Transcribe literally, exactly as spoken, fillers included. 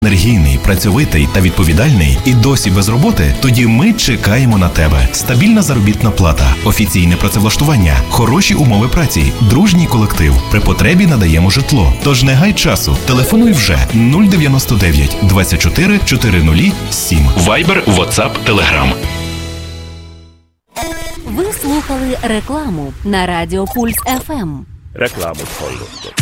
Енергійний, працьовитий та відповідальний і досі без роботи? Тоді ми чекаємо на тебе. Стабільна заробітна плата, офіційне працевлаштування, хороші умови праці, дружній колектив. При потребі надаємо житло. Тож не гай часу. Телефонуй вже нуль дев'яносто дев'ять двадцять чотири чотиридесят сім. Вайбер, Ватсап, Телеграм. Ви слухали рекламу на Радіо Пульс еф ем. Reklámot hallottak.